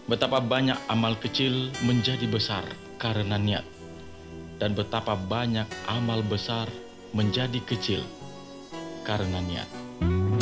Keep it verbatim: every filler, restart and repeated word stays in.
Betapa banyak amal kecil menjadi besar karena niat, dan betapa banyak amal besar menjadi kecil karena niat.